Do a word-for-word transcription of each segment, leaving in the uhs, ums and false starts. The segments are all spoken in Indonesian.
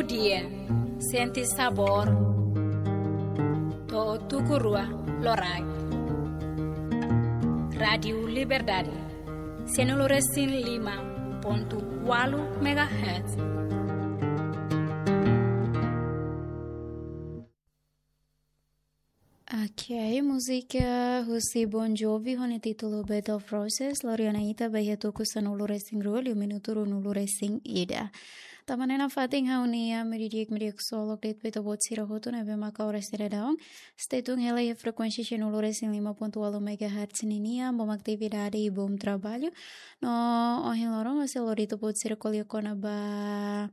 dia, senti sabor, to tukurua lorai. Radio Liberdade, senoloresin lima ponto walu megahertz. Ok, música Russi Bon Jovi con il titolo Bed of Roses, Loriana Ita bahia toku sanulu racing rule, minuto runulu racing ida. Tamanena fating haunia meridiek meridiek solo klit pito bot sira hotu nebe maka ores daong. Stay tune hela e frekuensi chanulu racing lima ponto walu megahertz ninia, bom atividade e bom trabalho. No ohin lorong ase lorito bot sira kolio kona ba...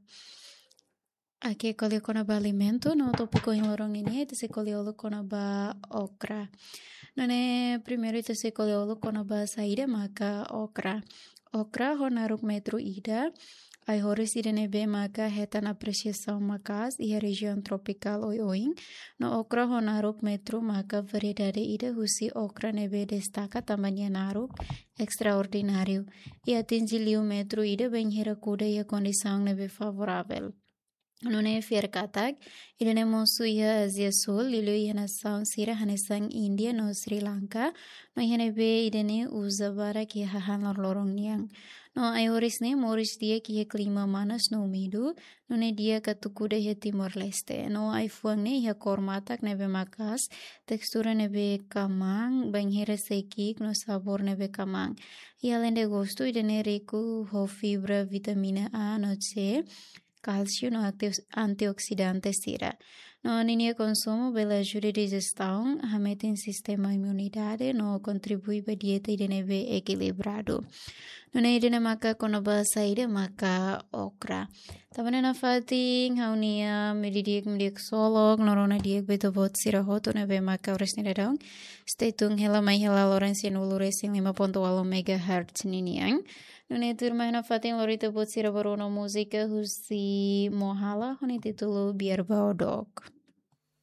Aqui colheu com a alimento, no tópico em lorong ini, itu se colheu com a okra. Nane primeiro itu se colheu com a saída maka okra. Okra honaruk metro ida, ai horis ida nebe maka hetan apreciação macas e a região tropical oioing. No okra honaruk metro maka variedade ida husi okra nebe destaca tamanho naruk extraordinário e atingiu metro ida bem heracuda e a condição nebe favorável. Nune fier katak, idane monsu iha Asia Sul, lilu iha nasaun sira hanesang India no Sri Lanka, no iha be idane uza bara ki hahan lor lorong niang. No ayoris ne moris dia ki iha klima manas no umidu, nune dia katukuda iha Timor Leste. No aifuang ne iha kormatak nebe makas, tekstura nebe kamang, banghira sekik no sabor nebe kamang. Iha lende gosto idane riku ho fibra vitamina A no C, calcio no antioxidante sira. No ninia consumo bela ajuda digestão, remete em sistema imunidade, no contribui para dieta e neve equilibrado. No ne idene maka konoba saída maka okra. Também na fating haunia medidiek mediek solog, norona diek beto bot sira hoto neve maka ores nidadong. Stay tuned hela mai hela lorenzi nulu racing lima ponto walu megahertz niniang. Nune turma na fatin lorito bot sira barono música husi mohala honi titulo Biar Baodok.